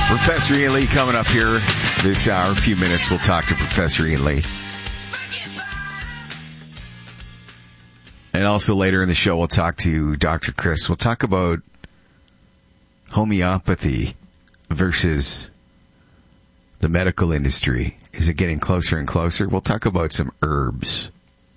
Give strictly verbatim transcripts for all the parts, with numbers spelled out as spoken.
Professor Ian Lee coming up here this hour. A few minutes, we'll talk to Professor Ian Lee. And also later in the show, we'll talk to Doctor Chris. We'll talk about homeopathy versus the medical industry. Is it getting closer and closer? We'll talk about some herbs.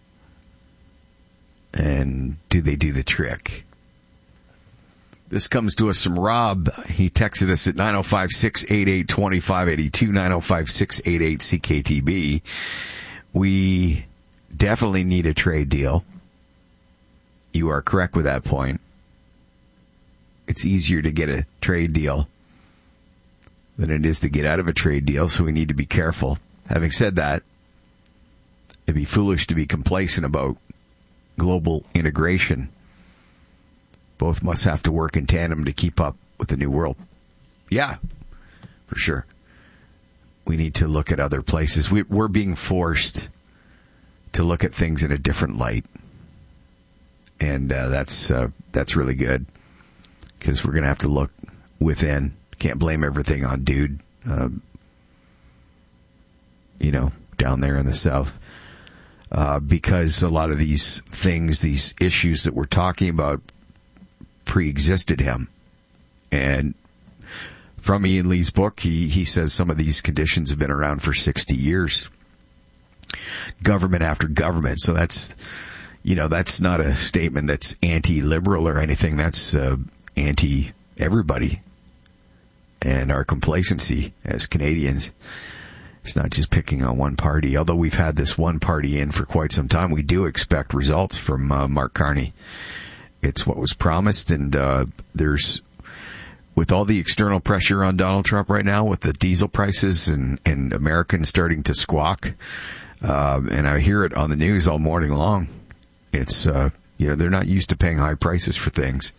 And do they do the trick? This comes to us from Rob. He texted us at nine oh five, six eight eight, two five eight two, nine oh five, six eight eight, C K T B. We definitely need a trade deal. You are correct with that point. It's easier to get a trade deal than it is to get out of a trade deal, so we need to be careful. Having said that, it'd be foolish to be complacent about global integration. Both must have to work in tandem to keep up with the new world. Yeah, for sure. We need to look at other places. We, we're being forced to look at things in a different light. And uh, that's uh, that's really good, because we're going to have to look within. Can't blame everything on dude, um, you know, down there in the South. Uh, because a lot of these things, these issues that we're talking about, pre-existed him. And from Ian Lee's book, he, he says some of these conditions have been around for sixty years. Government after government. So that's, you know, that's not a statement that's anti-liberal or anything. That's uh, anti-everybody. And our complacency as Canadians. It's not just picking on one party. Although we've had this one party in for quite some time, we do expect results from uh, Mark Carney. It's what was promised, and uh, there's, with all the external pressure on Donald Trump right now, with the diesel prices and, and Americans starting to squawk, uh, and I hear it on the news all morning long. It's, uh, you know, they're not used to paying high prices for things.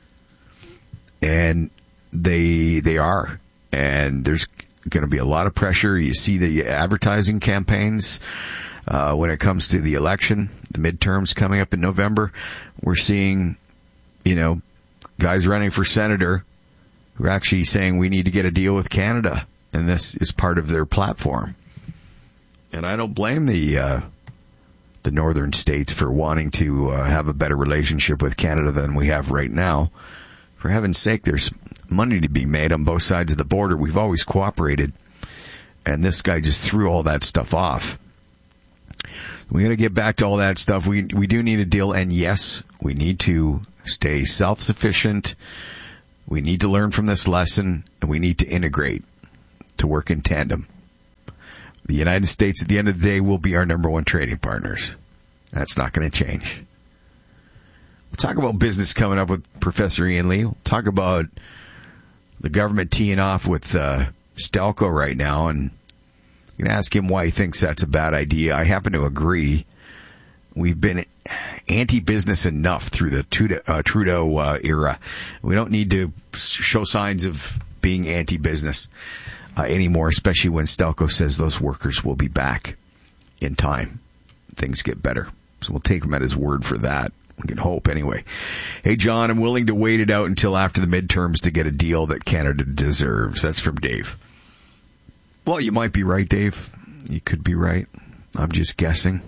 And they, they are. And there's going to be a lot of pressure. You see the advertising campaigns. Uh, when it comes to the election, the midterms coming up in November, we're seeing, you know, guys running for senator who are actually saying we need to get a deal with Canada. And this is part of their platform. And I don't blame the, uh, the northern states for wanting to uh, have a better relationship with Canada than we have right now. For heaven's sake, there's money to be made on both sides of the border. We've always cooperated. And this guy just threw all that stuff off. We got to get back to all that stuff. We we do need a deal, and yes, we need to stay self-sufficient. We need to learn from this lesson, and we need to integrate to work in tandem. The United States, at the end of the day, will be our number one trading partners. That's not going to change. We'll talk about business coming up with Professor Ian Lee. We'll talk about the government teeing off with uh, Stelco right now, and I'm going to ask him why he thinks that's a bad idea. I happen to agree. We've been anti-business enough through the Trudeau, uh, Trudeau uh, era. We don't need to show signs of being anti-business uh, anymore, especially when Stelco says those workers will be back in time. Things get better. So we'll take him at his word for that. We can hope anyway. Hey, John, I'm willing to wait it out until after the midterms to get a deal that Canada deserves. That's from Dave. Well, you might be right, Dave. You could be right. I'm just guessing.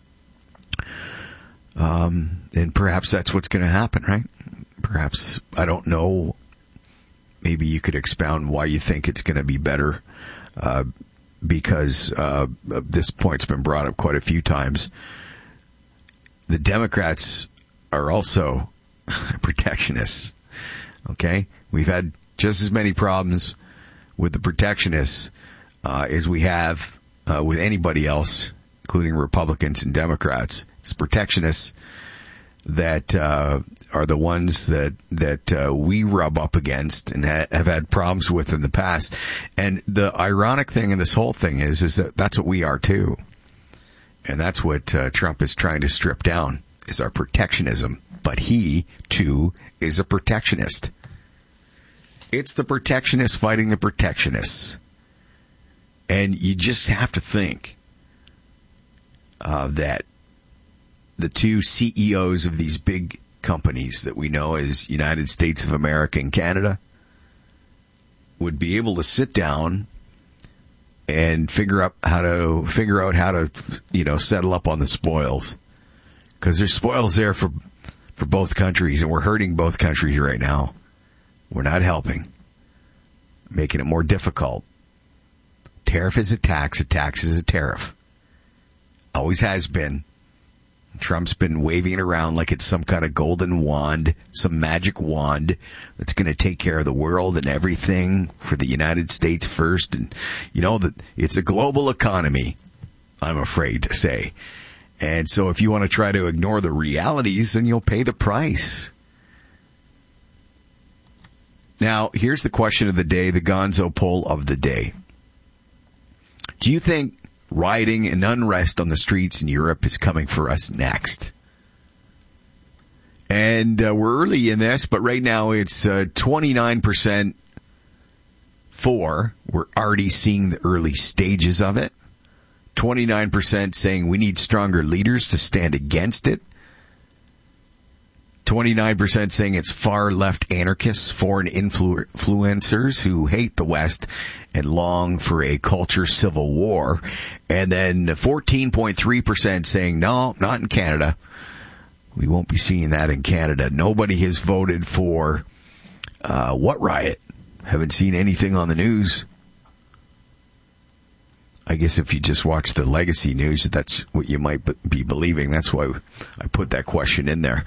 Um, and perhaps that's what's going to happen, right? Perhaps, I don't know. Maybe you could expound why you think it's going to be better, uh, because uh, this point's been brought up quite a few times. The Democrats are also protectionists, okay? We've had just as many problems with the protectionists uh, as we have uh, with anybody else, including Republicans and Democrats. It's protectionists that uh, are the ones that that uh, we rub up against and ha- have had problems with in the past. And the ironic thing in this whole thing is, is that that's what we are too. And that's what uh, Trump is trying to strip down, is our protectionism. But he, too, is a protectionist. It's the protectionists fighting the protectionists. And you just have to think uh, that the two C E Os of these big companies that we know as United States of America and Canada, would be able to sit down and figure out how to figure out how to, you know, settle up on the spoils. Because there's spoils there for for both countries, and we're hurting both countries right now. We're not helping, making it more difficult. Tariff is a tax. A tax is a tariff. Always has been. Trump's been waving it around like it's some kind of golden wand, some magic wand that's going to take care of the world and everything for the United States first. And, you know, that it's a global economy, I'm afraid to say. And so if you want to try to ignore the realities, then you'll pay the price. Now, here's the question of the day, the Gonzo poll of the day. Do you think rioting and unrest on the streets in Europe is coming for us next? And uh, we're early in this, but right now it's uh, twenty-nine percent for. We're already seeing the early stages of it. twenty-nine percent saying we need stronger leaders to stand against it. twenty-nine percent saying it's far-left anarchists, foreign influ- influencers who hate the West and long for a culture civil war. And then fourteen point three percent saying, no, not in Canada. We won't be seeing that in Canada. Nobody has voted for uh what riot? Haven't seen anything on the news. I guess if you just watch the legacy news, that's what you might be believing. That's why I put that question in there.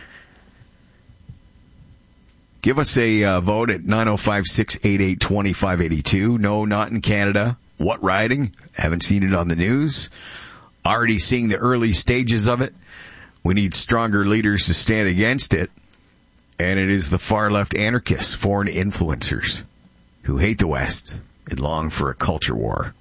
Give us a uh, vote at nine oh five, six eight eight, two five eight two. No, not in Canada. What rioting? Haven't seen it on the news. Already seeing the early stages of it. We need stronger leaders to stand against it. And it is the far-left anarchists, foreign influencers, who hate the West and long for a culture war.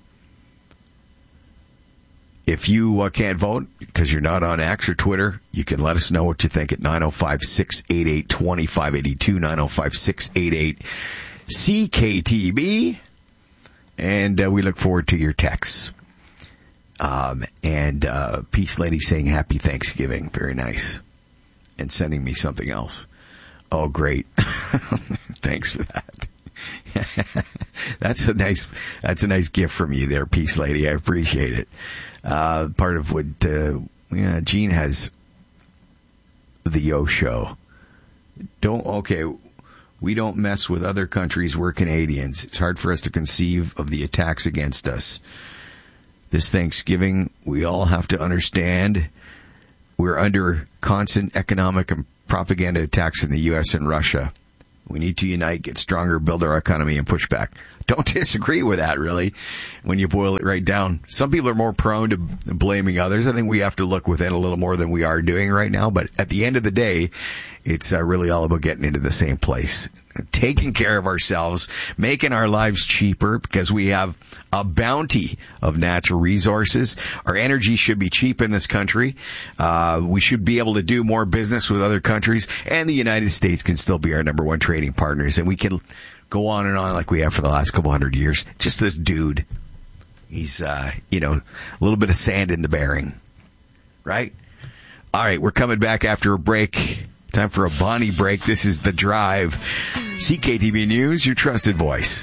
If you uh, can't vote because you're not on X or Twitter, you can let us know what you think at nine oh five, six eight eight, two five eight two, nine oh five, six eight eight, C K T B. And uh, we look forward to your texts. Um, and uh, Peace Lady saying Happy Thanksgiving. Very nice. And sending me something else. Oh, great. Thanks for that. That's a nice, that's a nice gift from you there, Peace Lady. I appreciate it. Uh, part of what, uh, yeah, Gene has the Yo Show. Don't, okay, we don't mess with other countries. We're Canadians. It's hard for us to conceive of the attacks against us. This Thanksgiving, we all have to understand we're under constant economic and propaganda attacks in the U S and Russia. We need to unite, get stronger, build our economy, and push back. Don't disagree with that, really, when you boil it right down. Some people are more prone to blaming others. I think we have to look within a little more than we are doing right now. But at the end of the day, it's uh, really all about getting into the same place. Taking care of ourselves, making our lives cheaper because we have a bounty of natural resources. Our energy should be cheap in this country. Uh, we should be able to do more business with other countries, and the United States can still be our number one trading partners. And we can go on and on like we have for the last couple hundred years. Just this dude. He's, uh, you know, a little bit of sand in the bearing. Right? All right, we're coming back after a break. Time for a Bonnie break. This is The Drive. C K T B News, your trusted voice.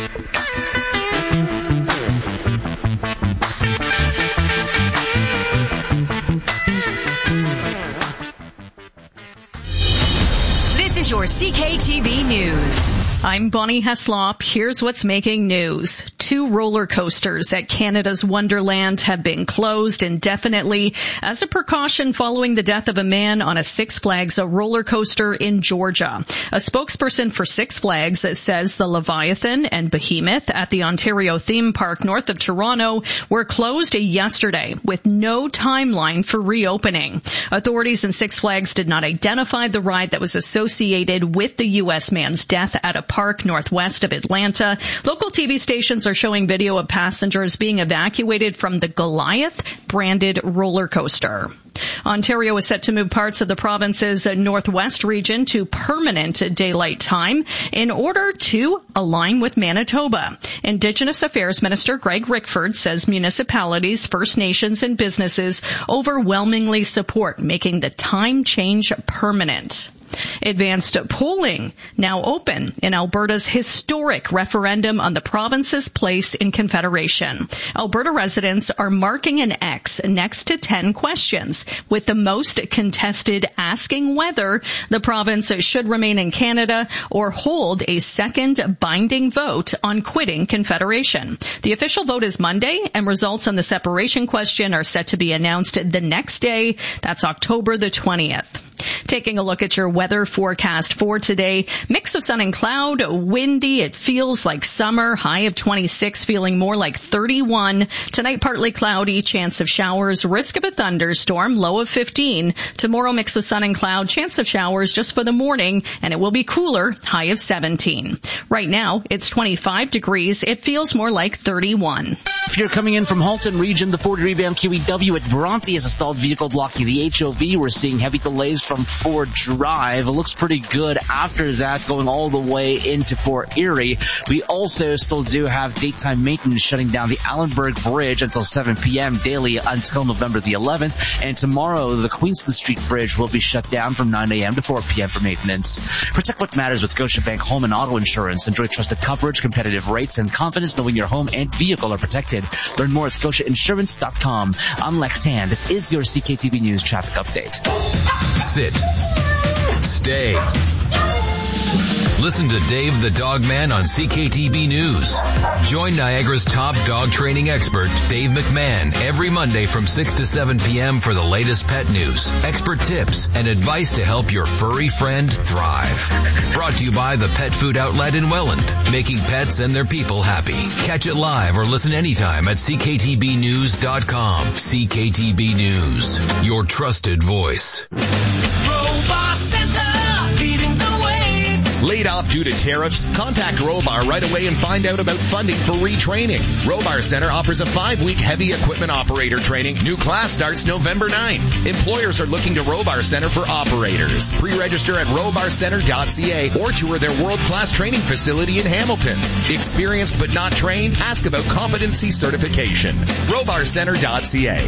This is your C K T B News. I'm Bonnie Heslop. Here's what's making news. Two roller coasters at Canada's Wonderland have been closed indefinitely as a precaution following the death of a man on a Six Flags a roller coaster in Georgia. A spokesperson for Six Flags says the Leviathan and Behemoth at the Ontario theme park north of Toronto were closed yesterday with no timeline for reopening. Authorities in Six Flags did not identify the ride that was associated with the U S man's death at a park northwest of Atlanta. Local T V stations are showing video of passengers being evacuated from the Goliath branded roller coaster. Ontario is set to move parts of the province's northwest region to permanent daylight time in order to align with Manitoba. Indigenous Affairs Minister Greg Rickford says municipalities, First Nations, and businesses overwhelmingly support making the time change permanent. Advanced polling now open in Alberta's historic referendum on the province's place in Confederation. Alberta residents are marking an X next to ten questions, with the most contested asking whether the province should remain in Canada or hold a second binding vote on quitting Confederation. The official vote is Monday, and results on the separation question are set to be announced the next day. That's October the twentieth. Taking a look at your weather forecast for today, mix of sun and cloud, windy. It feels like summer, high of twenty-six, feeling more like thirty-one. Tonight, partly cloudy, chance of showers, risk of a thunderstorm, low of fifteen. Tomorrow, mix of sun and cloud, chance of showers just for the morning, and it will be cooler, high of seventeen. Right now, it's twenty-five degrees. It feels more like thirty-one. If you're coming in from Halton Region, the Ford revamped Q E W at Bronte has installed vehicle blocking the H O V. We're seeing heavy delays from Ford Drive. It looks pretty good after that, going all the way into Fort Erie. We also still do have daytime maintenance shutting down the Allenberg Bridge until seven p.m. daily until November the eleventh. And tomorrow, the Queenston Street Bridge will be shut down from nine a.m. to four p.m. for maintenance. Protect what matters with Scotiabank Home and Auto Insurance. Enjoy trusted coverage, competitive rates, and confidence knowing your home and vehicle are protected. Learn more at scotia insurance dot com. I'm Lex Tan. This is your C K T V News traffic update. Sit. Stay. Listen to Dave the Dog Man on C K T B News. Join Niagara's top dog training expert, Dave McMahon, every Monday from six to seven p.m. for the latest pet news, expert tips, and advice to help your furry friend thrive. Brought to you by the Pet Food Outlet in Welland, making pets and their people happy. Catch it live or listen anytime at c k t b news dot com. C K T B News, your trusted voice. Robot Center, leading the way. Laid off due to tariffs? Contact Robar right away and find out about funding for retraining. Robar Center offers a five-week heavy equipment operator training. New class starts November ninth. Employers are looking to Robar Center for operators. Pre-register at robar center dot c a or tour their world-class training facility in Hamilton. Experienced but not trained? Ask about competency certification. robar center dot c a.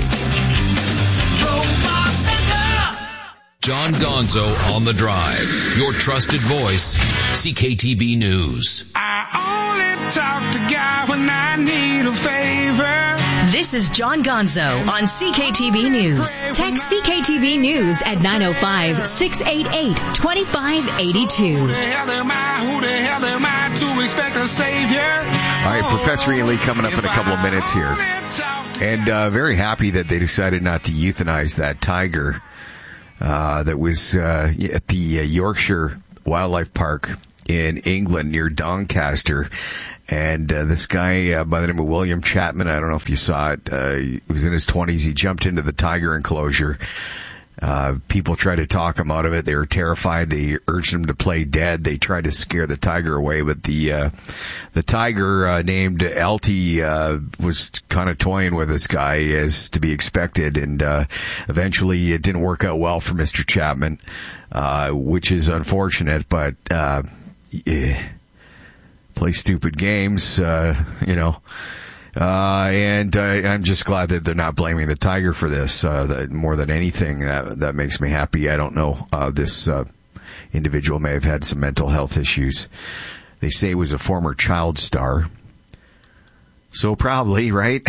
Robot Center. John Gonzo on the Drive, your trusted voice, C K T B News. I only talk to God when I need a favor. This is John Gonzo on C K T B News. Text C K T B News at nine oh five, six eight eight, two five eight two. Who the hell am I? Who the hell am I to expect a savior? All right, Professor Ian Lee coming up in a couple of minutes here. And uh, very happy that they decided not to euthanize that tiger uh, that was uh, at the uh, Yorkshire Wildlife Park in England near Doncaster. And uh, this guy uh, by the name of William Chapman, I don't know if you saw it, uh, he was in his twenties. He jumped into the tiger enclosure. Uh, people tried to talk him out of it. They were terrified. They urged him to play dead. They tried to scare the tiger away, but the, uh, the tiger, uh, named Elty, uh, was kind of toying with this guy as to be expected. And, uh, eventually it didn't work out well for Mister Chapman, uh, which is unfortunate, but, uh, yeah, play stupid games, uh, you know. Uh, and uh, I'm just glad that they're not blaming the tiger for this. Uh, that more than anything, that, that makes me happy. I don't know. Uh, this uh, individual may have had some mental health issues. They say he was a former child star. So probably, right?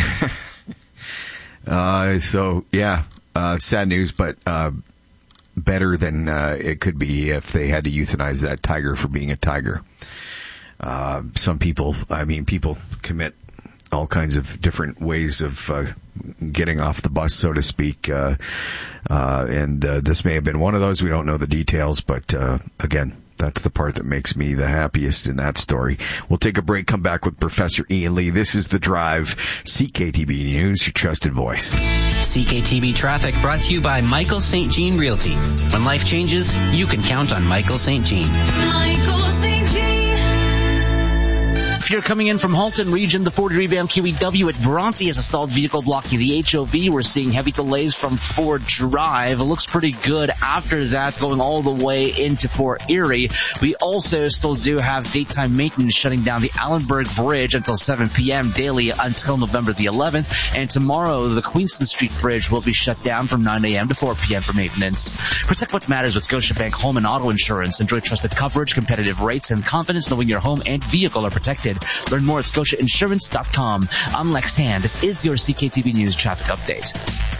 uh, so, yeah, uh, sad news, but uh, better than uh, it could be if they had to euthanize that tiger for being a tiger. Uh, some people, I mean, people commit all kinds of different ways of uh, getting off the bus, so to speak. Uh, uh, and uh, this may have been one of those. We don't know the details, but uh, again, that's the part that makes me the happiest in that story. We'll take a break, come back with Professor Ian Lee. This is The Drive, C K T B News, your trusted voice. C K T B Traffic brought to you by Michael Saint Jean Realty. When life changes, you can count on Michael Saint Jean. Michael Saint Jean. If you're coming in from Halton Region, the forty rebound Q E W at Bronte has a stalled vehicle blocking the H O V. We're seeing heavy delays from Ford Drive. It looks pretty good after that, going all the way into Fort Erie. We also still do have daytime maintenance shutting down the Allenburg Bridge until seven p.m. daily until November the eleventh. And tomorrow, the Queenston Street Bridge will be shut down from nine a.m. to four p.m. for maintenance. Protect what matters with Scotiabank Home and Auto Insurance. Enjoy trusted coverage, competitive rates, and confidence knowing your home and vehicle are protected. Learn more at scotia insurance dot com. I'm Lex Tan. This is your C K T V News traffic update.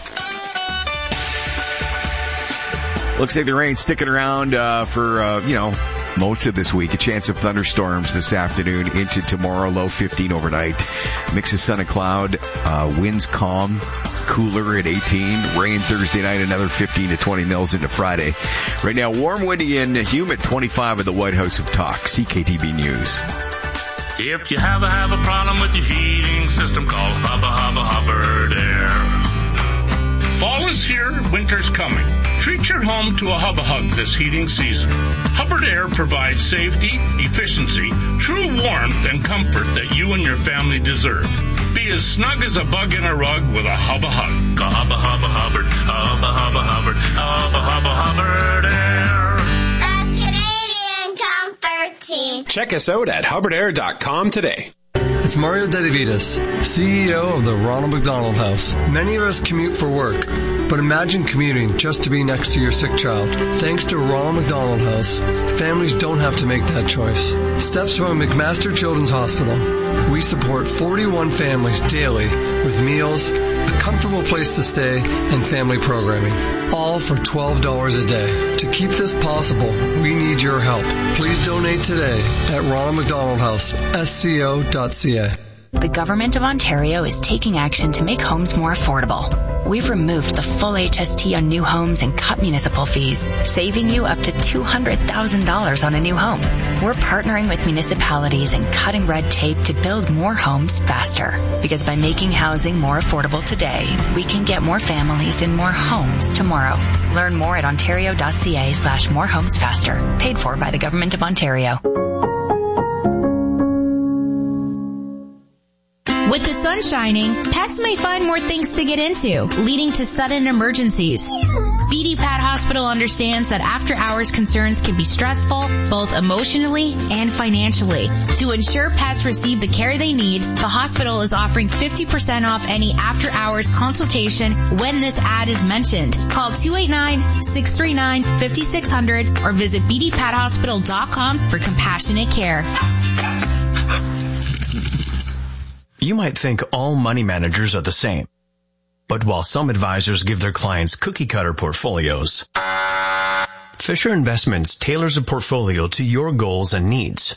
Looks like the rain's sticking around uh, for, uh, you know, most of this week. A chance of thunderstorms this afternoon into tomorrow. Low fifteen overnight. Mix of sun and cloud. Uh, winds calm. Cooler at eighteen. Rain Thursday night. Another fifteen to twenty mils into Friday. Right now, warm, windy, and humid. twenty-five at the White House of Talk. C K T V News. If you have a, have a problem with your heating system, call Hubba Hubba Hubbard Air. Fall is here, winter's coming. Treat your home to a Hubba Hug this heating season. Hubbard Air provides safety, efficiency, true warmth, and comfort that you and your family deserve. Be as snug as a bug in a rug with a Hubba Hug. A Hubba Hubba Hubbard, Hubba Hubba Hubbard, Hubba Hubba Hubbard Air. A Canadian comfort team. Check us out at hubbard air dot com today. It's Mario Dedivitas, C E O of the Ronald McDonald House. Many of us commute for work, but imagine commuting just to be next to your sick child. Thanks to Ronald McDonald House, families don't have to make that choice. Steps from McMaster Children's Hospital. We support forty-one families daily with meals, a comfortable place to stay, and family programming. All for twelve dollars a day. To keep this possible, we need your help. Please donate today at Ronald McDonald House, S C O dot C A. The Government of Ontario is taking action to make homes more affordable. We've removed the full H S T on new homes and cut municipal fees, saving you up to two hundred thousand dollars on a new home. We're partnering with municipalities and cutting red tape to build more homes faster. Because by making housing more affordable today, we can get more families in more homes tomorrow. Learn more at ontario dot c a slash more homes faster. Paid for by the Government of Ontario. With the sun shining, pets may find more things to get into, leading to sudden emergencies. B D Pat Hospital understands that after-hours concerns can be stressful, both emotionally and financially. To ensure pets receive the care they need, the hospital is offering fifty percent off any after-hours consultation when this ad is mentioned. Call two eight nine, six three nine, five six zero zero or visit b d pat hospital dot com for compassionate care. You might think all money managers are the same. But while some advisors give their clients cookie-cutter portfolios, Fisher Investments tailors a portfolio to your goals and needs.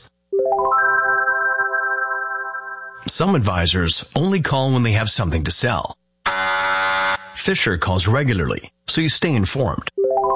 Some advisors only call when they have something to sell. Fisher calls regularly, so you stay informed.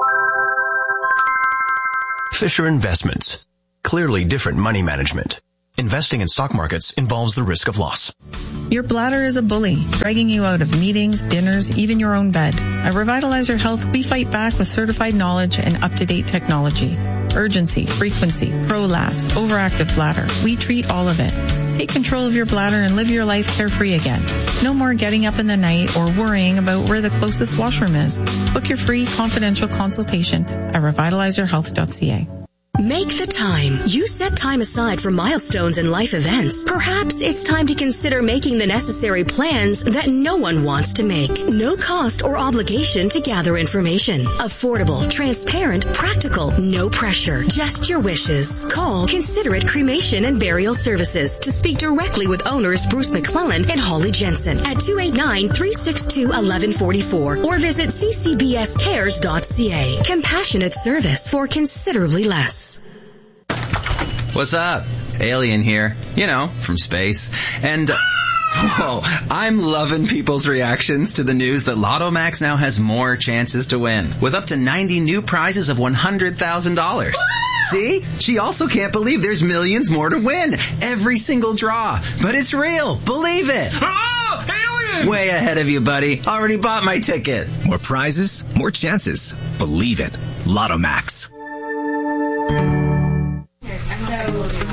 Fisher Investments. Clearly different money management. Investing in stock markets involves the risk of loss. Your bladder is a bully, dragging you out of meetings, dinners, even your own bed. At Revitalizer Health, we fight back with certified knowledge and up-to-date technology. Urgency, frequency, prolapse, overactive bladder. We treat all of it. Take control of your bladder and live your life carefree again. No more getting up in the night or worrying about where the closest washroom is. Book your free confidential consultation at revitalizer health dot c a. Make the time. You set time aside for milestones and life events. Perhaps it's time to consider making the necessary plans that no one wants to make. No cost or obligation to gather information. Affordable, transparent, practical, no pressure. Just your wishes. Call Considerate Cremation and Burial Services to speak directly with owners Bruce McClellan and Holly Jensen at two eight nine, three six two, one one four four or visit c c b s cares dot c a. Compassionate service for considerably less. What's up? Alien here. You know, from space. And, uh, whoa, I'm loving people's reactions to the news that Lotto Max now has more chances to win, with up to ninety new prizes of one hundred thousand dollars. See? She also can't believe there's millions more to win. Every single draw. But it's real. Believe it. Oh, alien! Way ahead of you, buddy. Already bought my ticket. More prizes, more chances. Believe it. Lotto Max. Got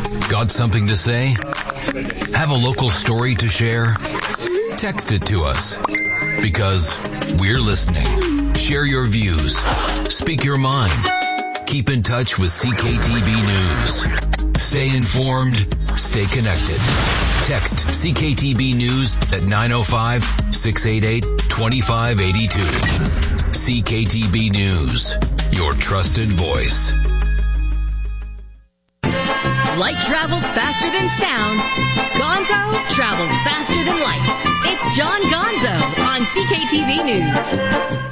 Got something to say? Have a local story to share? Text it to us, because we're listening. Share your views. Speak your mind. Keep in touch with C K T B News. Stay informed. Stay connected. Text C K T B News at nine oh five, six eight eight, two five eight two. C K T B News, your trusted voice. Light travels faster than sound. Gonzo travels faster than light. It's John Gonzo on C K T V News.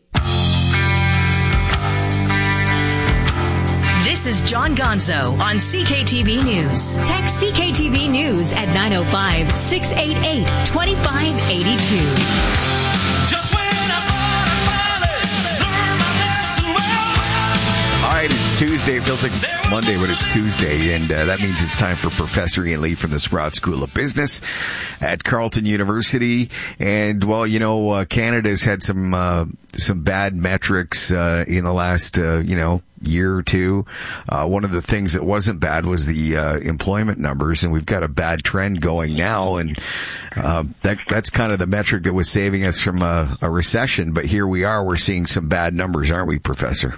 This is John Gonzo on C K T V News. Text C K T V News at nine oh five, six eight eight, two five eight two. Just when I thought I finally learned my lesson well. All right, it's Tuesday. It feels like Monday, but it's Tuesday, and uh, that means it's time for Professor Ian Lee from the Sprott School of Business at Carleton University. And, well, you know, uh, Canada's had some uh, some bad metrics uh, in the last, uh, you know, year or two. Uh, one of the things that wasn't bad was the uh, employment numbers, and we've got a bad trend going now, and uh, that that's kind of the metric that was saving us from a, a recession. But here we are, we're seeing some bad numbers, aren't we, Professor?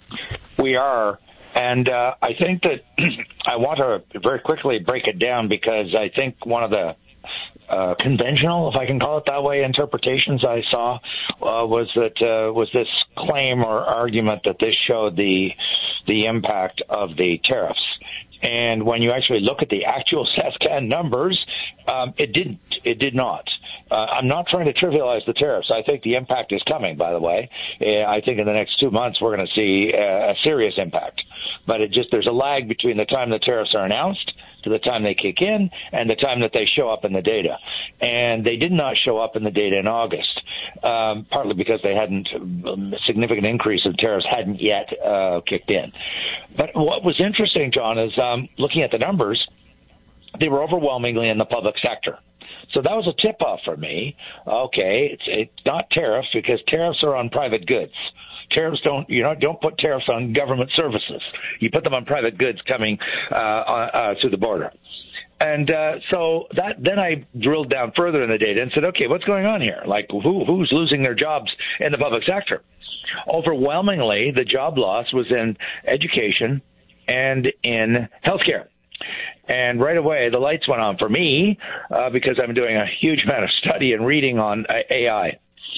We are. And uh, I think that I want to very quickly break it down, because I think one of the uh, conventional, if I can call it that way, interpretations I saw uh, was that uh, was this claim or argument that this showed the the impact of the tariffs. And when you actually look at the actual SASCAN numbers, um, it didn't. It did not. Uh, I'm not trying to trivialize the tariffs. I think the impact is coming, by the way. Uh, I think in the next two months we're going to see uh, a serious impact. But it just there's a lag between the time the tariffs are announced to the time they kick in and the time that they show up in the data. And they did not show up in the data in August, um, partly because they hadn't a significant increase in tariffs hadn't yet uh, kicked in. But what was interesting, John, is um, looking at the numbers, they were overwhelmingly in the public sector. So that was a tip-off for me. Okay, it's, it's not tariffs, because tariffs are on private goods. Tariffs don't, you know, don't put tariffs on government services. You put them on private goods coming uh, uh, through the border. And uh, so that then I drilled down further in the data and said, okay, what's going on here? Like, who who's losing their jobs in the public sector? Overwhelmingly, the job loss was in education and in healthcare. And right away, the lights went on for me uh, because I'm doing a huge amount of study and reading on uh, A I.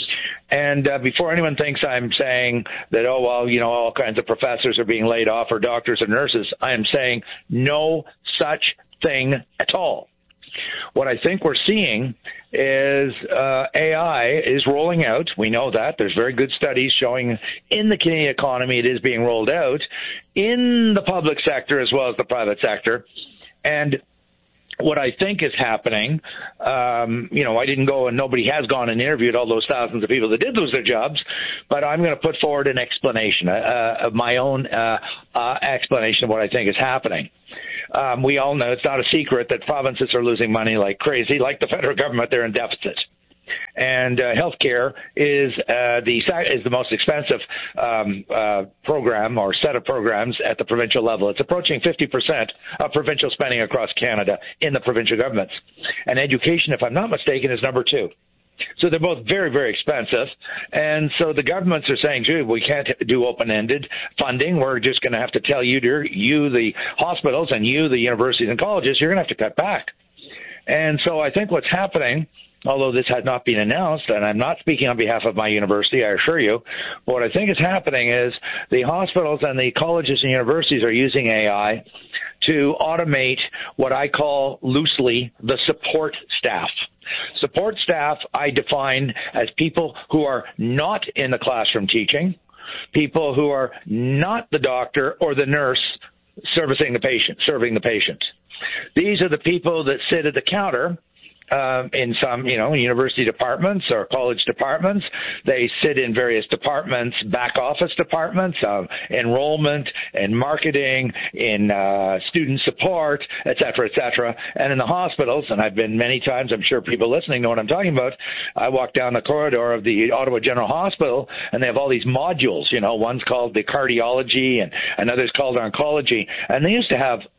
And uh, before anyone thinks I'm saying that, oh, well, you know, all kinds of professors are being laid off, or doctors or nurses, I am saying no such thing at all. What I think we're seeing is uh, A I is rolling out. We know that. There's very good studies showing in the Canadian economy it is being rolled out in the public sector as well as the private sector. And what I think is happening, um, you know, I didn't go and nobody has gone and interviewed all those thousands of people that did lose their jobs, but I'm going to put forward an explanation, uh, of my own uh, uh, explanation of what I think is happening. Um, we all know it's not a secret that provinces are losing money like crazy. Like the federal government, they're in deficit. And uh, healthcare is uh, the is the most expensive um, uh, program or set of programs at the provincial level. It's approaching fifty percent of provincial spending across Canada in the provincial governments. And education, if I'm not mistaken, is number two. So they're both very, very expensive. And so the governments are saying, gee, we can't do open-ended funding. We're just going to have to tell you, you, the hospitals, and you, the universities and colleges, you're going to have to cut back. And so I think what's happening, although this has not been announced, and I'm not speaking on behalf of my university, I assure you, but what I think is happening is the hospitals and the colleges and universities are using A I to automate what I call loosely the support staff. Support staff I define as people who are not in the classroom teaching, people who are not the doctor or the nurse servicing the patient, serving the patient. These are the people that sit at the counter Um, in some, you know, university departments or college departments. They sit in various departments, back office departments, uh, enrollment and marketing, in uh, student support, et cetera, et cetera. And in the hospitals, and I've been many times, I'm sure people listening know what I'm talking about, I walk down the corridor of the Ottawa General Hospital, and they have all these modules, you know, one's called the cardiology and another's called oncology. And they used to have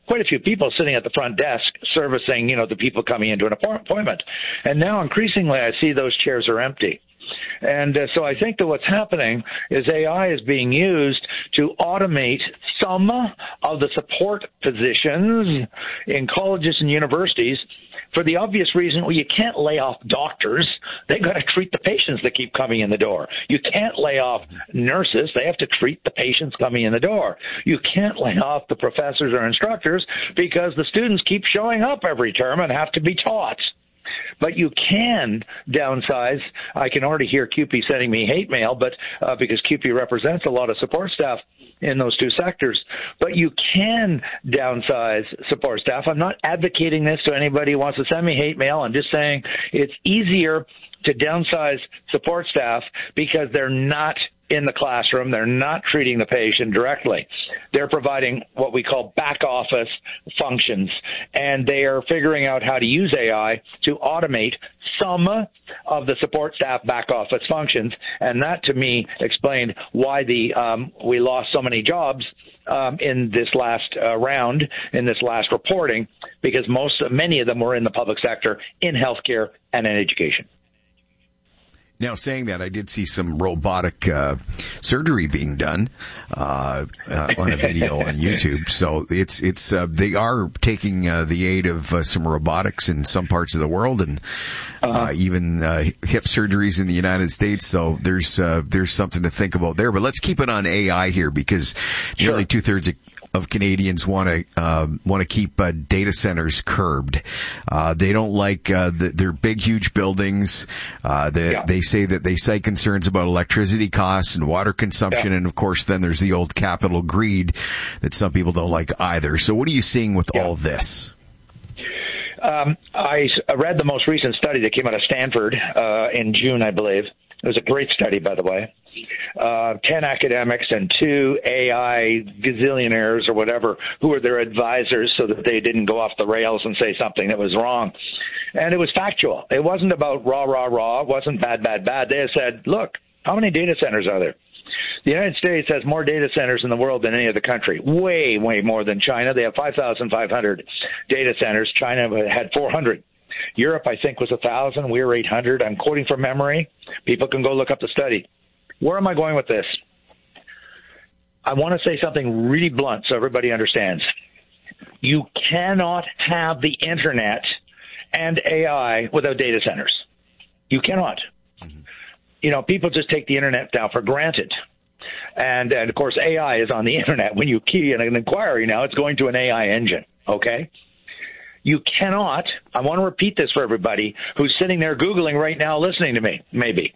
quite a few people sitting at the front desk servicing, you know, the people coming into an appointment. And now increasingly I see those chairs are empty. And uh, so I think that what's happening is A I is being used to automate some of the support positions in colleges and universities for the obvious reason, well, you can't lay off doctors. They've got to treat the patients that keep coming in the door. You can't lay off nurses. They have to treat the patients coming in the door. You can't lay off the professors or instructors because the students keep showing up every term and have to be taught. But you can downsize. I can already hear C U P E sending me hate mail, but uh, because C U P E represents a lot of support staff in those two sectors. But you can downsize support staff. I'm not advocating this to anybody who wants to send me hate mail. I'm just saying it's easier to downsize support staff because they're not in the classroom. They're not treating the patient directly. They're providing what we call back office functions, and they are figuring out how to use A I to automate some of the support staff back office functions. And that, to me, explained why the um, we lost so many jobs um, in this last uh, round, in this last reporting, because most, many of them were in the public sector, in healthcare, and in education. Now, saying that, I did see some robotic uh, surgery being done uh, uh, on a video on YouTube. So it's it's uh, they are taking uh, the aid of uh, some robotics in some parts of the world, and uh, even uh, hip surgeries in the United States. So there's uh, there's something to think about there. But let's keep it on A I here, because nearly two thirds of of Canadians want to uh, want to keep uh, data centers curbed. Uh, they don't like uh, the, their big, huge buildings. Uh, they, yeah. they say that they cite concerns about electricity costs and water consumption, yeah. and of course, then there's the old capital greed that some people don't like either. So, what are you seeing with yeah. all this? Um, I read the most recent study that came out of Stanford uh, in June, I believe. It was a great study, by the way. Uh, ten academics and two A I gazillionaires or whatever who were their advisors so that they didn't go off the rails and say something that was wrong. And it was factual. It wasn't about rah, rah, rah. It wasn't bad, bad, bad. They said, look, how many data centers are there? The United States has more data centers in the world than any other country. Way, way more than China. They have five thousand five hundred data centers. China had four hundred. Europe, I think, was one thousand. We were eight hundred. I'm quoting from memory. People can go look up the study. Where am I going with this? I want to say something really blunt so everybody understands. You cannot have the Internet and A I without data centers. You cannot. Mm-hmm. You know, people just take the Internet now for granted. And, and, of course, A I is on the Internet. When you key in an inquiry now, it's going to an A I engine, okay? You cannot, I want to repeat this for everybody who's sitting there Googling right now listening to me, maybe.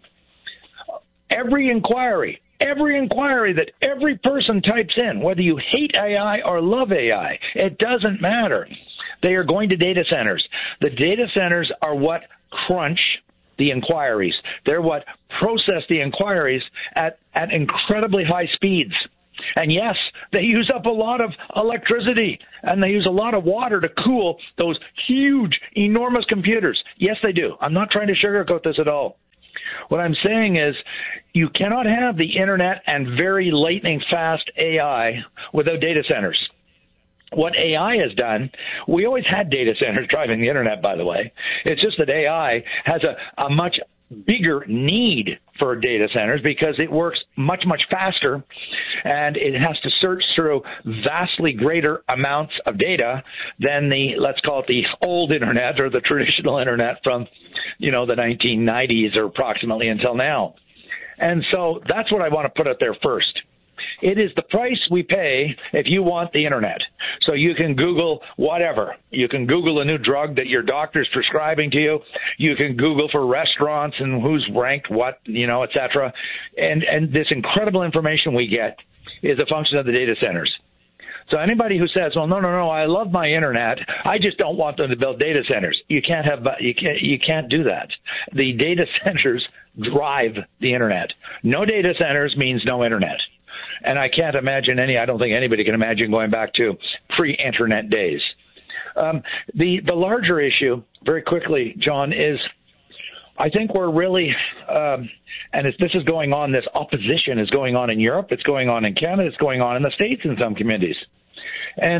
Every inquiry, every inquiry that every person types in, whether you hate A I or love A I, it doesn't matter. They are going to data centers. The data centers are what crunch the inquiries. They're what process the inquiries at, at incredibly high speeds. And yes, they use up a lot of electricity, and they use a lot of water to cool those huge, enormous computers. Yes, they do. I'm not trying to sugarcoat this at all. What I'm saying is you cannot have the Internet and very lightning-fast A I without data centers. What A I has done, we always had data centers driving the Internet, by the way. It's just that A I has a, a much bigger need for data centers because it works much, much faster, and it has to search through vastly greater amounts of data than the, let's call it the old Internet or the traditional Internet from, you know, the nineteen nineties or approximately until now. And so that's what I want to put out there first. It is the price we pay if you want the Internet. So you can Google whatever. You can Google a new drug that your doctor's prescribing to you. You can Google for restaurants and who's ranked what, you know, et cetera. And, and this incredible information we get is a function of the data centers. So anybody who says, well, no, no, no, I love my Internet, I just don't want them to build data centers. You can't have, you can't, you can't do that. The data centers drive the Internet. No data centers means no Internet. And I can't imagine any, I don't think anybody can imagine going back to pre-Internet days. Um, the, the larger issue, very quickly, John, is I think we're really, um, and it's, this is going on, this opposition is going on in Europe, it's going on in Canada, it's going on in the States in some communities. And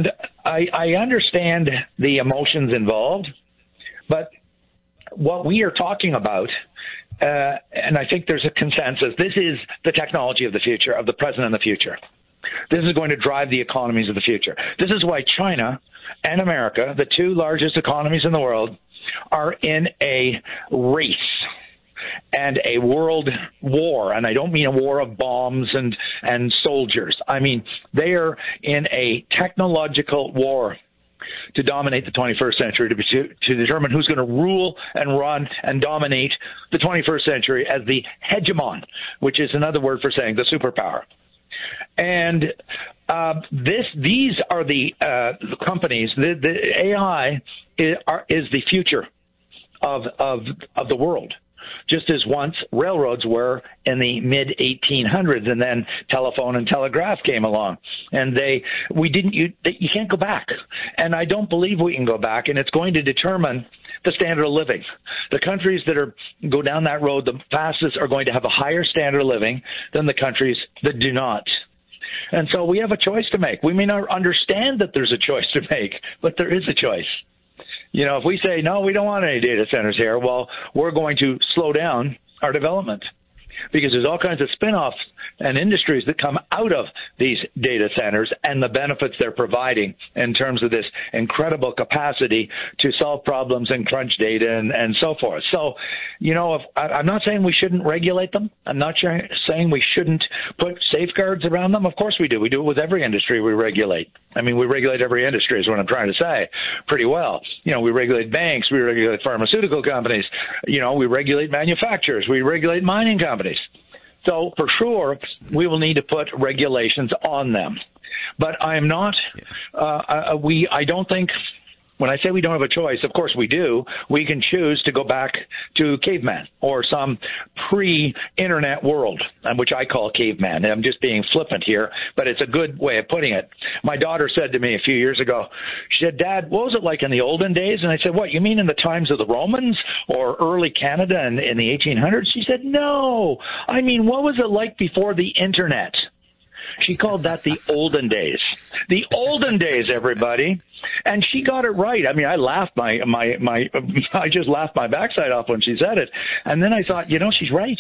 I, I understand the emotions involved, but what we are talking about, uh, and I think there's a consensus, this is the technology of the future, of the present and the future. This is going to drive the economies of the future. This is why China and America, the two largest economies in the world, are in a race and a world war. And I don't mean a war of bombs and, and soldiers. I mean, they are in a technological war to dominate the twenty-first century, to, to, to determine who's going to rule and run and dominate the twenty-first century as the hegemon, which is another word for saying the superpower. And uh, this, these are the uh, companies. The, the A I is, are, is the future of of of the world. Just as once railroads were in the mid eighteen hundreds, and then telephone and telegraph came along, and they we didn't you you can't go back, and I don't believe we can go back, and it's going to determine the standard of living. The countries that are go down that road the fastest are going to have a higher standard of living than the countries that do not. And so we have a choice to make. We may not understand that there's a choice to make, but there is a choice. You know, if we say, no, we don't want any data centers here, well, we're going to slow down our development because there's all kinds of spin-offs and industries that come out of these data centers and the benefits they're providing in terms of this incredible capacity to solve problems and crunch data and, and so forth. So, you know, if, I, I'm not saying we shouldn't regulate them. I'm not saying we shouldn't put safeguards around them. Of course we do. We do it with every industry we regulate. I mean, we regulate every industry is what I'm trying to say pretty well. You know, we regulate banks. We regulate pharmaceutical companies. You know, we regulate manufacturers. We regulate mining companies. So for sure, we will need to put regulations on them. But I'm not, uh, we, I don't think, when I say we don't have a choice, of course we do. We can choose to go back to caveman or some pre-internet world, which I call caveman. I'm just being flippant here, but it's a good way of putting it. My daughter said to me a few years ago, she said, Dad, what was it like in the olden days? And I said, what, you mean in the times of the Romans or early Canada in, in the eighteen hundreds? She said, no, I mean, what was it like before the internet? She called that the olden days. The olden days, everybody. And she got it right. I mean, I laughed my, my, my, I just laughed my backside off when she said it. And then I thought, you know, she's right.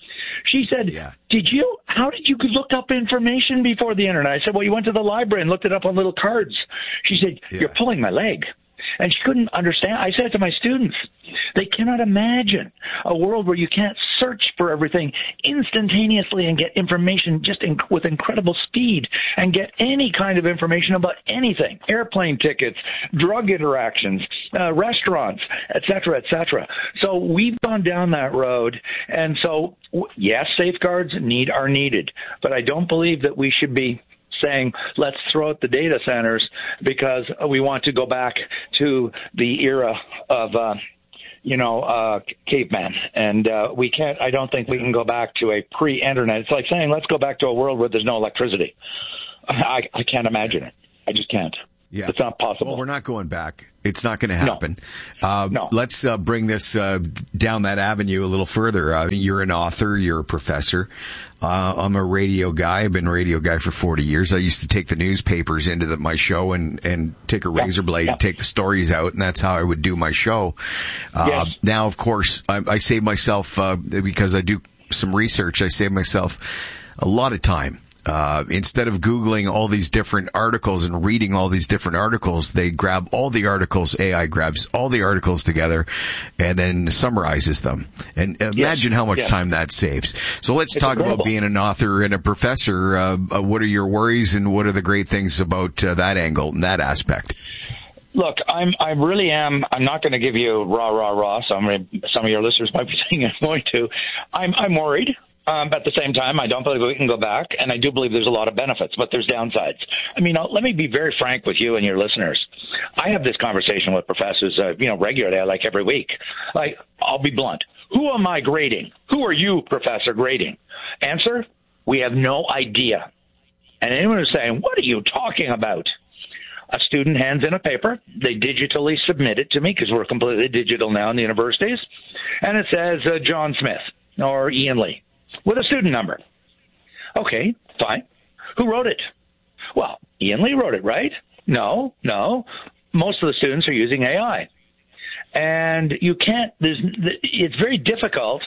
She said, yeah. did you, how did you look up information before the internet? I said, well, you went to the library and looked it up on little cards. She said, yeah. You're pulling my leg. And she couldn't understand. I said it to my students. They cannot imagine a world where you can't search for everything instantaneously and get information just in, with incredible speed and get any kind of information about anything, airplane tickets, drug interactions, uh, restaurants, et cetera, et cetera. So we've gone down that road. And so, yes, safeguards need are needed, but I don't believe that we should be saying, let's throw out the data centers because we want to go back to the era of, uh, you know, uh, caveman. And uh, we can't, I don't think we can go back to a pre-internet. It's like saying, let's go back to a world where there's no electricity. I, I can't imagine it. I just can't. Yeah. It's not possible. Well, we're not going back. It's not going to happen. No. Uh, no. Let's uh, bring this uh, down that avenue a little further. Uh, you're an author. You're a professor. Uh, I'm a radio guy. I've been a radio guy for forty years. I used to take the newspapers into the, my show and, and take a razor blade yeah. and take the stories out, and that's how I would do my show. Uh, yes. Now, of course, I, I save myself, uh, because I do some research, I save myself a lot of time. Uh, instead of Googling all these different articles and reading all these different articles, they grab all the articles, A I grabs all the articles together and then summarizes them. And imagine yes. how much yes. time that saves. So let's it's talk incredible. about being an author and a professor. Uh, what are your worries and what are the great things about uh, that angle and that aspect? Look, I'm, I really am, I'm not going to give you rah, rah, rah. Some, some of your listeners might be saying I'm going to. I'm, I'm worried. Um, but at the same time, I don't believe we can go back, and I do believe there's a lot of benefits, but there's downsides. I mean, I'll, let me be very frank with you and your listeners. I have this conversation with professors, uh, you know, regularly, like every week. Like, I'll be blunt. Who am I grading? Who are you, professor, grading? Answer, we have no idea. And anyone who's saying, what are you talking about? A student hands in a paper. They digitally submit it to me because we're completely digital now in the universities. And it says uh, John Smith or Ian Lee. With a student number. Okay, fine. Who wrote it? Well, Ian Lee wrote it, right? No, no. Most of the students are using A I. And you can't, there's, it's very difficult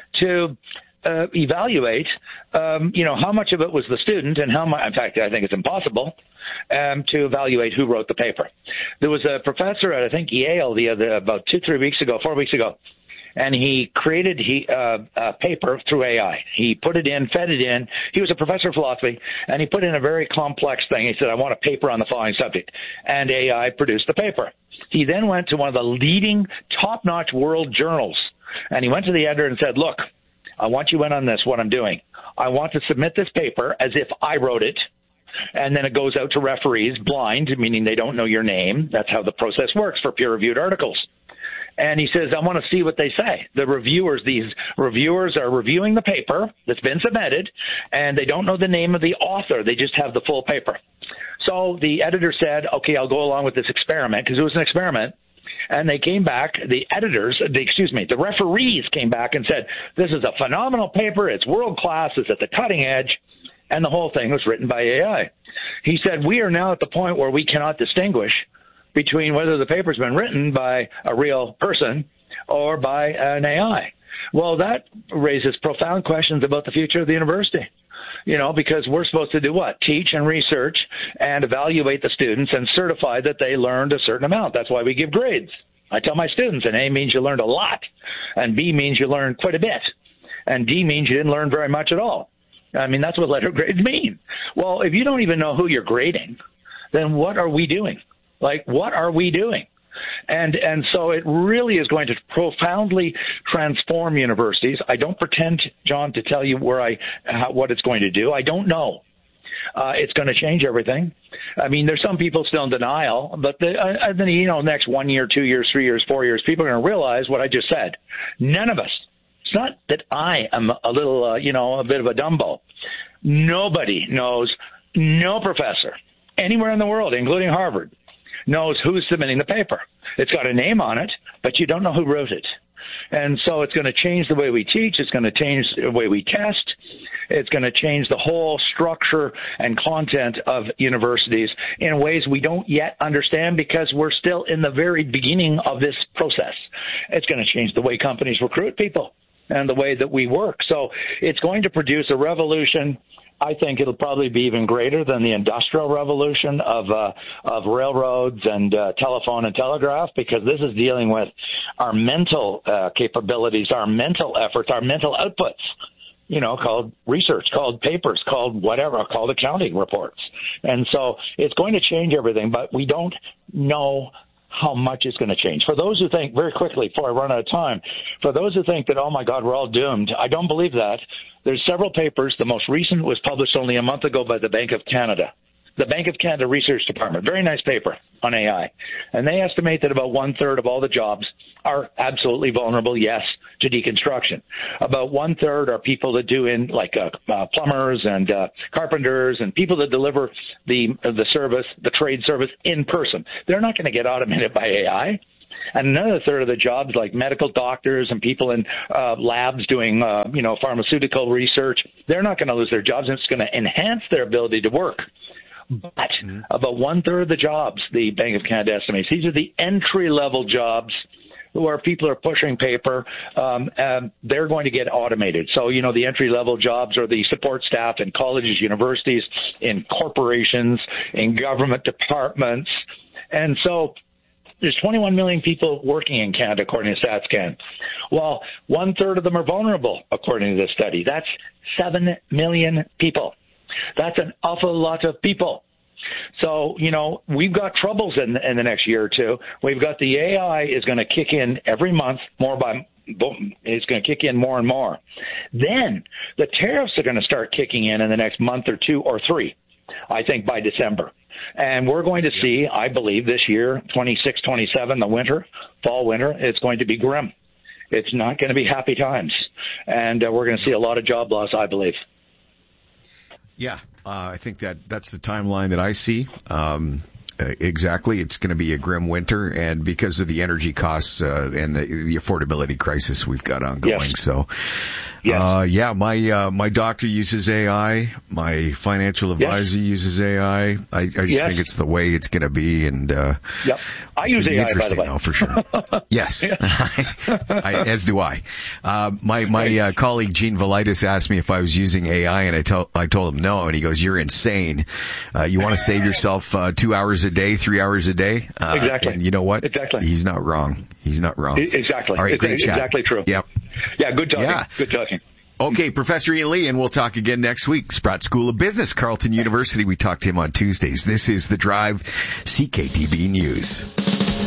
to uh, evaluate, um, you know, how much of it was the student and how much, in fact, I think it's impossible um, to evaluate who wrote the paper. There was a professor at, I think, Yale the other, about two, three weeks ago, four weeks ago, and he created he, uh, a paper through A I. He put it in, fed it in. He was a professor of philosophy, and he put in a very complex thing. He said, I want a paper on the following subject. And A I produced the paper. He then went to one of the leading top-notch world journals, and he went to the editor and said, look, I want you in on this, what I'm doing. I want to submit this paper as if I wrote it, and then it goes out to referees blind, meaning they don't know your name. That's how the process works for peer-reviewed articles. And he says, I want to see what they say. The reviewers, these reviewers are reviewing the paper that's been submitted, and they don't know the name of the author. They just have the full paper. So the editor said, okay, I'll go along with this experiment, because it was an experiment. And they came back, the editors, the, excuse me, the referees came back and said, this is a phenomenal paper. It's world class. It's at the cutting edge. And the whole thing was written by A I. He said, we are now at the point where we cannot distinguish between whether the paper's been written by a real person or by an A I. Well, that raises profound questions about the future of the university. You know, because we're supposed to do what? Teach and research and evaluate the students and certify that they learned a certain amount. That's why we give grades. I tell my students an A means you learned a lot, and B means you learned quite a bit, and D means you didn't learn very much at all. I mean, that's what letter grades mean. Well, if you don't even know who you're grading, then what are we doing? Like, what are we doing? And and so it really is going to profoundly transform universities. I don't pretend, John, to tell you where I how, what it's going to do. I don't know. Uh, it's going to change everything. I mean, there's some people still in denial, but the, uh, then you know, next one year, two years, three years, four years, people are going to realize what I just said. None of us. It's not that I am a little, uh, you know, a bit of a Dumbo. Nobody knows. No professor anywhere in the world, including Harvard, knows who's submitting the paper. It's got a name on it, but you don't know who wrote it. And so it's going to change the way we teach. It's going to change the way we test. It's going to change the whole structure and content of universities in ways we don't yet understand because we're still in the very beginning of this process. It's going to change the way companies recruit people and the way that we work. So it's going to produce a revolution. I think it'll probably be even greater than the industrial revolution of uh, of railroads and uh, telephone and telegraph, because this is dealing with our mental uh, capabilities, our mental efforts, our mental outputs, you know, called research, called papers, called whatever, called accounting reports. And so it's going to change everything, but we don't know how much it's going to change. For those who think, very quickly before I run out of time, for those who think that, oh my God, we're all doomed, I don't believe that. There's several papers. The most recent was published only a month ago by the Bank of Canada. The Bank of Canada Research Department, very nice paper on A I. And they estimate that about one-third of all the jobs are absolutely vulnerable, yes, to deconstruction. About one-third are people that do in, like uh, uh, plumbers and uh, carpenters and people that deliver the uh, the service, the trade service in person. They're not going to get automated by A I. And another third of the jobs, like medical doctors and people in uh, labs doing, uh, you know, pharmaceutical research, they're not going to lose their jobs, and it's going to enhance their ability to work. But mm-hmm. about one-third of the jobs, the Bank of Canada estimates, these are the entry-level jobs where people are pushing paper, um, and they're going to get automated. So, you know, the entry-level jobs are the support staff in colleges, universities, in corporations, in government departments. And so there's twenty-one million people working in Canada, according to StatsCan. Well, one-third of them are vulnerable, according to this study. That's seven million people. That's an awful lot of people. So, you know, we've got troubles in, in the next year or two. We've got the A I is going to kick in every month more by it's going to kick in more and more. Then the tariffs are going to start kicking in in the next month or two or three, I think by December. And we're going to see, I believe, this year, twenty-six, twenty-seven, the winter, fall, winter, it's going to be grim. It's not going to be happy times. And uh, we're going to see a lot of job loss, I believe. Yeah, uh, I think that that's the timeline that I see. Um, Uh, exactly. It's going to be a grim winter, and because of the energy costs uh, and the, the affordability crisis we've got ongoing. Yes. So, yes. uh, yeah, my uh, my doctor uses A I. My financial advisor yes. uses A I. I, I just yes. think it's the way it's going to be, and uh, yep. I use A I, by the way. Though, for sure. Yes, I, as do I. Uh, my my uh, colleague Gene Velitis asked me if I was using A I, and I told I told him no, and he goes, "You're insane. Uh, you want to save yourself uh, two hours a day, three hours a day?" Uh, exactly. And you know what? Exactly. He's not wrong. He's not wrong. Exactly. All right, it's great chat. Exactly true. Yep. Yeah. Good talking. Yeah. Good talking. Okay, Professor Ian Lee, and we'll talk again next week. Sprott School of Business, Carleton University. We talk to him on Tuesdays. This is The Drive, C K T B News.